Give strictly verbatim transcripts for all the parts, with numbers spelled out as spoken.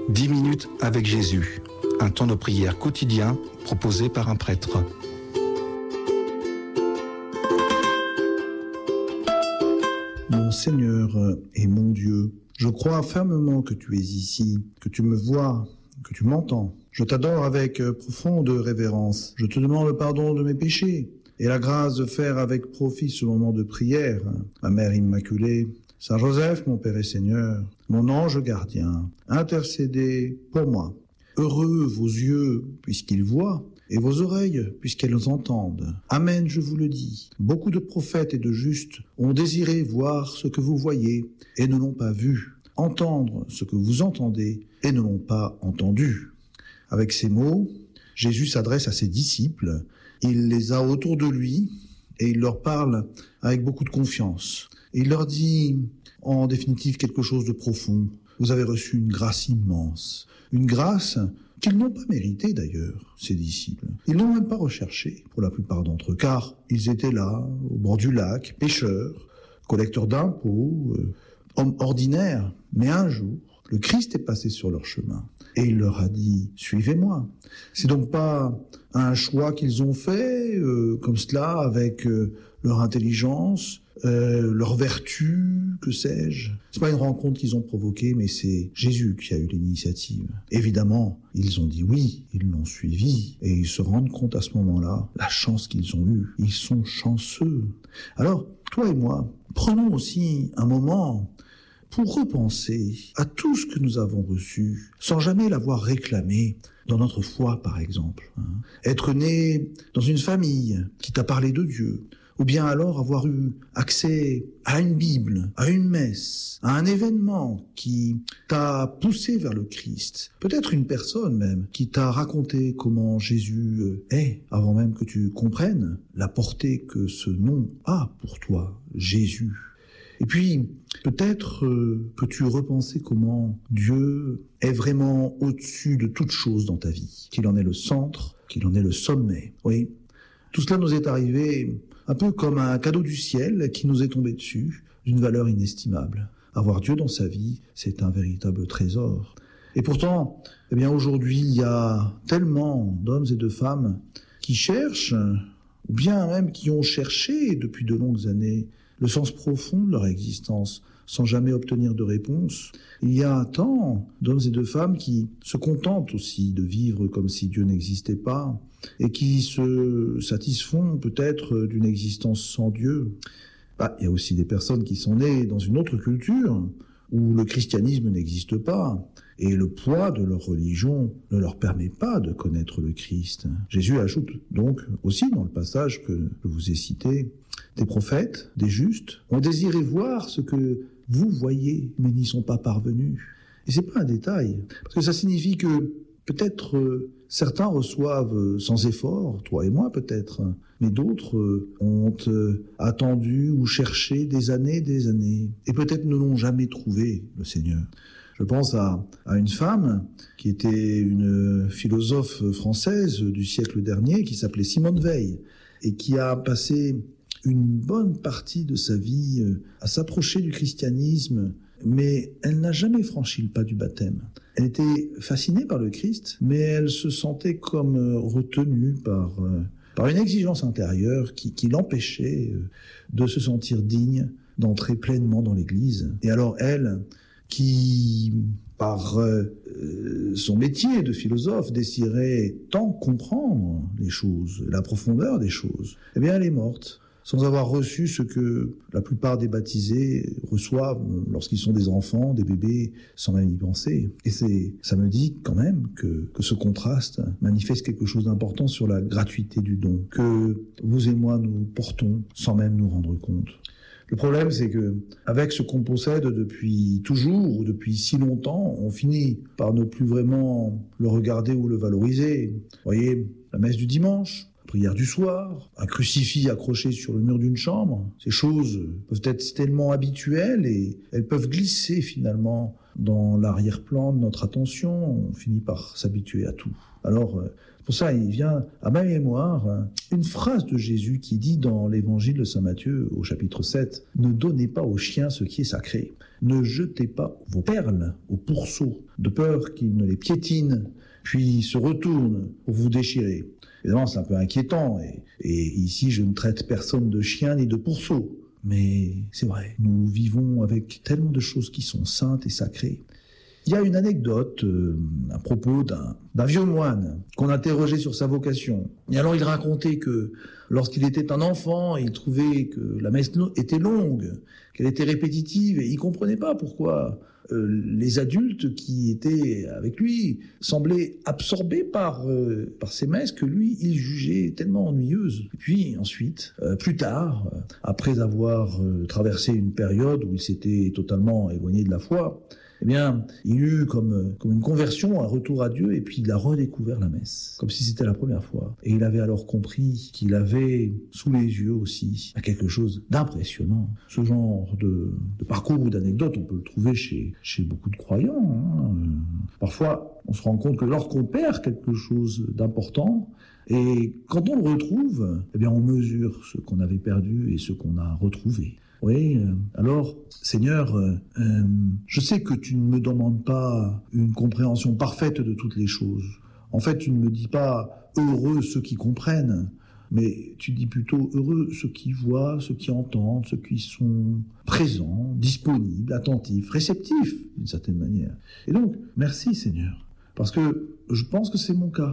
dix minutes avec Jésus, un temps de prière quotidien proposé par un prêtre. Mon Seigneur et mon Dieu, je crois fermement que tu es ici, que tu me vois, que tu m'entends. Je t'adore avec profonde révérence. Je te demande le pardon de mes péchés et la grâce de faire avec profit ce moment de prière. Ma Mère Immaculée, Saint Joseph, mon Père et Seigneur, mon ange gardien, intercédez pour moi. Heureux vos yeux, puisqu'ils voient, et vos oreilles, puisqu'elles entendent. Amen, je vous le dis. Beaucoup de prophètes et de justes ont désiré voir ce que vous voyez et ne l'ont pas vu, entendre ce que vous entendez et ne l'ont pas entendu. Avec ces mots, Jésus s'adresse à ses disciples. Il les a autour de lui et il leur parle avec beaucoup de confiance. Il leur dit en définitive quelque chose de profond. Vous avez reçu une grâce immense, une grâce qu'ils n'ont pas méritée d'ailleurs, ces disciples. Ils n'ont même pas recherché pour la plupart d'entre eux, car ils étaient là, au bord du lac, pêcheurs, collecteurs d'impôts, euh, hommes ordinaires. Mais un jour, le Christ est passé sur leur chemin et il leur a dit « Suivez-moi ». C'est donc pas un choix qu'ils ont fait euh, comme cela avec euh, leur intelligence, euh, leur vertu, que sais-je. C'est pas une rencontre qu'ils ont provoquée, mais c'est Jésus qui a eu l'initiative. Évidemment, ils ont dit oui, ils l'ont suivi et ils se rendent compte à ce moment-là la chance qu'ils ont eue. Ils sont chanceux. Alors, toi et moi, prenons aussi un moment pour repenser à tout ce que nous avons reçu, sans jamais l'avoir réclamé, dans notre foi par exemple. Hein. Être né dans une famille qui t'a parlé de Dieu, ou bien alors avoir eu accès à une Bible, à une messe, à un événement qui t'a poussé vers le Christ. Peut-être une personne même qui t'a raconté comment Jésus est, avant même que tu comprennes la portée que ce nom a pour toi, Jésus. Et puis, peut-être euh, peux-tu repenser comment Dieu est vraiment au-dessus de toute chose dans ta vie, qu'il en est le centre, qu'il en est le sommet. Oui, tout cela nous est arrivé un peu comme un cadeau du ciel qui nous est tombé dessus, d'une valeur inestimable. Avoir Dieu dans sa vie, c'est un véritable trésor. Et pourtant, eh bien aujourd'hui, il y a tellement d'hommes et de femmes qui cherchent, ou bien même qui ont cherché depuis de longues années, le sens profond de leur existence, sans jamais obtenir de réponse. Il y a tant d'hommes et de femmes qui se contentent aussi de vivre comme si Dieu n'existait pas, et qui se satisfont peut-être d'une existence sans Dieu. Bah, il y a aussi des personnes qui sont nées dans une autre culture, où le christianisme n'existe pas, et le poids de leur religion ne leur permet pas de connaître le Christ. Jésus ajoute donc aussi dans le passage que je vous ai cité, des prophètes, des justes, ont désiré voir ce que vous voyez, mais n'y sont pas parvenus. Et c'est pas un détail, parce que ça signifie que peut-être euh, certains reçoivent euh, sans effort, toi et moi peut-être, mais d'autres euh, ont euh, attendu ou cherché des années et des années, et peut-être ne l'ont jamais trouvé, le Seigneur. Je pense à, à une femme qui était une philosophe française du siècle dernier, qui s'appelait Simone Veil, et qui a passé une bonne partie de sa vie à s'approcher du christianisme, mais elle n'a jamais franchi le pas du baptême. Elle était fascinée par le Christ, mais elle se sentait comme retenue par, par une exigence intérieure qui, qui l'empêchait de se sentir digne d'entrer pleinement dans l'Église. Et alors elle, qui par euh, son métier de philosophe désirait tant comprendre les choses, la profondeur des choses, eh bien elle est morte, sans avoir reçu ce que la plupart des baptisés reçoivent lorsqu'ils sont des enfants, des bébés, sans même y penser. Et c'est, ça me dit quand même que, que ce contraste manifeste quelque chose d'important sur la gratuité du don, que vous et moi nous portons sans même nous rendre compte. Le problème, c'est que, avec ce qu'on possède depuis toujours ou depuis si longtemps, on finit par ne plus vraiment le regarder ou le valoriser. Vous voyez, la messe du dimanche, la prière du soir, un crucifix accroché sur le mur d'une chambre, ces choses peuvent être tellement habituelles et elles peuvent glisser finalement dans l'arrière-plan de notre attention, on finit par s'habituer à tout. Alors, pour ça, il vient à ma mémoire une phrase de Jésus qui dit dans l'évangile de saint Matthieu au chapitre sept, « Ne donnez pas aux chiens ce qui est sacré, ne jetez pas vos perles aux pourceaux, de peur qu'ils ne les piétinent, puis se retournent pour vous déchirer. » Évidemment, c'est un peu inquiétant, et, et ici, je ne traite personne de chien ni de pourceau. Mais c'est vrai, nous vivons avec tellement de choses qui sont saintes et sacrées. Il y a une anecdote euh, à propos d'un, d'un vieux moine qu'on interrogeait sur sa vocation. Et alors il racontait que lorsqu'il était un enfant, il trouvait que la messe était longue, qu'elle était répétitive, et il ne comprenait pas pourquoi euh, les adultes qui étaient avec lui semblaient absorbés par, euh, par ces messes que lui, il jugeait tellement ennuyeuses. Et puis ensuite, euh, plus tard, euh, après avoir euh, traversé une période où il s'était totalement éloigné de la foi, eh bien, il eut comme, comme une conversion, un retour à Dieu, et puis il a redécouvert la messe, comme si c'était la première fois. Et il avait alors compris qu'il avait sous les yeux aussi quelque chose d'impressionnant. Ce genre de, de parcours ou d'anecdote, on peut le trouver chez, chez beaucoup de croyants. Hein. Parfois, on se rend compte que lorsqu'on perd quelque chose d'important, et quand on le retrouve, eh bien, on mesure ce qu'on avait perdu et ce qu'on a retrouvé. Oui, euh, alors, Seigneur, euh, euh, je sais que tu ne me demandes pas une compréhension parfaite de toutes les choses. En fait, tu ne me dis pas « heureux ceux qui comprennent », mais tu dis plutôt « heureux ceux qui voient, ceux qui entendent, ceux qui sont présents, disponibles, attentifs, réceptifs, d'une certaine manière ». Et donc, merci Seigneur, parce que je pense que c'est mon cas.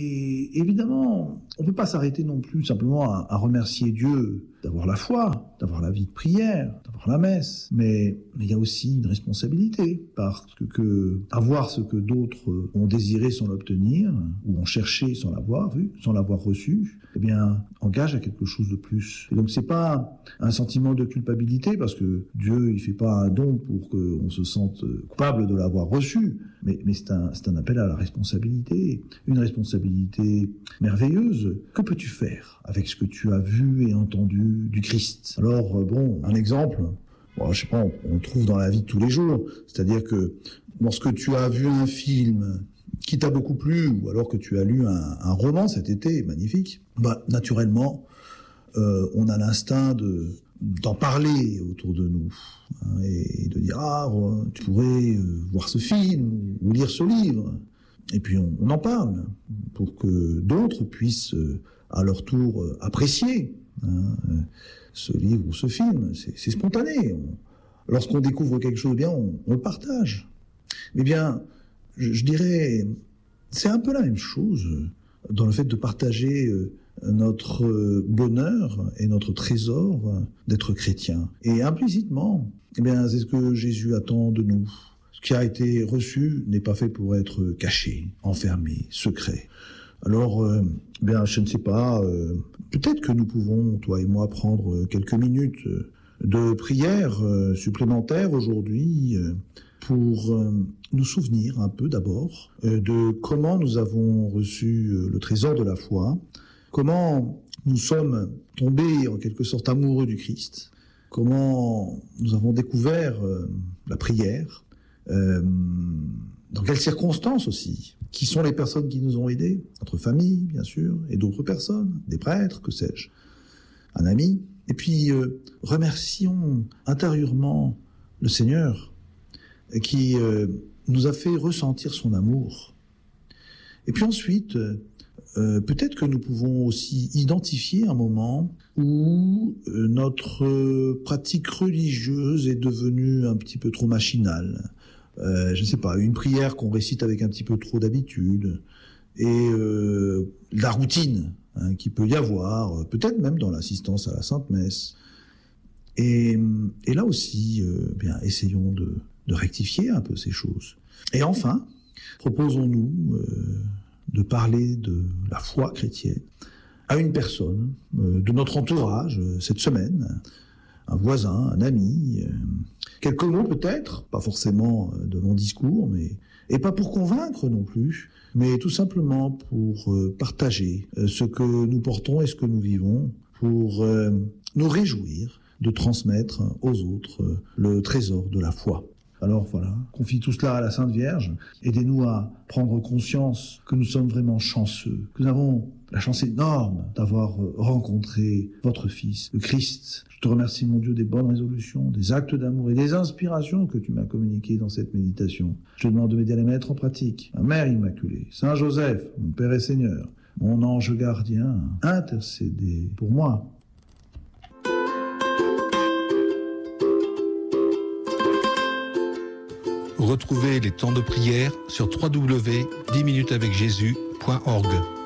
Et évidemment, on ne peut pas s'arrêter non plus simplement à, à remercier Dieu d'avoir la foi, d'avoir la vie de prière, d'avoir la messe. Mais, mais il y a aussi une responsabilité, parce que, que avoir ce que d'autres ont désiré sans l'obtenir, ou ont cherché sans l'avoir vu, sans l'avoir reçu, eh bien, engage à quelque chose de plus. Et donc, c'est pas un sentiment de culpabilité, parce que Dieu, il fait pas un don pour qu'on se sente coupable de l'avoir reçu, mais, mais c'est un, c'est un appel à la responsabilité, une responsabilité merveilleuse. Que peux-tu faire avec ce que tu as vu et entendu du Christ? Alors, bon, un exemple, bon, je sais pas, on, on le trouve dans la vie de tous les jours, c'est-à-dire que lorsque tu as vu un film qui t'a beaucoup plu, ou alors que tu as lu un, un roman cet été, magnifique, bah, naturellement, euh, on a l'instinct de, d'en parler autour de nous, hein, et de dire « Ah, tu pourrais voir ce film, ou lire ce livre ». Et puis on, on en parle, pour que d'autres puissent, à leur tour, apprécier hein, ce livre ou ce film. C'est, c'est spontané. On, lorsqu'on découvre quelque chose de bien, on, on le partage. Eh bien, je, je dirais, c'est un peu la même chose dans le fait de partager notre bonheur et notre trésor d'être chrétien. Et implicitement, eh bien, c'est ce que Jésus attend de nous. Ce qui a été reçu n'est pas fait pour être caché, enfermé, secret. Alors, euh, bien, je ne sais pas, euh, peut-être que nous pouvons, toi et moi, prendre quelques minutes de prière euh, supplémentaire aujourd'hui euh, pour euh, nous souvenir un peu d'abord euh, de comment nous avons reçu euh, le trésor de la foi, comment nous sommes tombés en quelque sorte amoureux du Christ, comment nous avons découvert euh, la prière, Euh, dans quelles circonstances aussi? Qui sont les personnes qui nous ont aidés? Notre famille, bien sûr, et d'autres personnes, des prêtres, que sais-je, un ami. Et puis, euh, remercions intérieurement le Seigneur qui euh, nous a fait ressentir son amour. Et puis ensuite, euh, peut-être que nous pouvons aussi identifier un moment où euh, notre euh, pratique religieuse est devenue un petit peu trop machinale. Euh, je ne sais pas, une prière qu'on récite avec un petit peu trop d'habitude, et euh, la routine hein, qu'il peut y avoir, peut-être même dans l'assistance à la Sainte Messe. Et, et là aussi, euh, bien, essayons de, de rectifier un peu ces choses. Et enfin, proposons-nous euh, de parler de la foi chrétienne à une personne euh, de notre entourage euh, cette semaine, un voisin, un ami, euh, quelques mots peut-être, pas forcément de longs discours, mais et pas pour convaincre non plus, mais tout simplement pour euh, partager euh, ce que nous portons et ce que nous vivons, pour euh, nous réjouir de transmettre aux autres euh, le trésor de la foi. Alors voilà, confie tout cela à la Sainte Vierge. Aidez-nous à prendre conscience que nous sommes vraiment chanceux, que nous avons la chance énorme d'avoir rencontré votre Fils, le Christ. Je te remercie, mon Dieu, des bonnes résolutions, des actes d'amour et des inspirations que tu m'as communiquées dans cette méditation. Je te demande de m'aider à les mettre en pratique. Ma Mère Immaculée, Saint Joseph, mon Père et Seigneur, mon ange gardien, intercédez pour moi. Retrouvez les temps de prière sur w w w point dix minutes avec jésus point org.